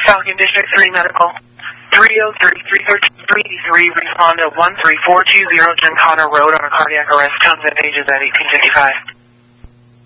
Falcon District 3 Medical. 303-313-383, respond to 13420 Gymkhana Road on a cardiac arrest, comes at pages at 1855.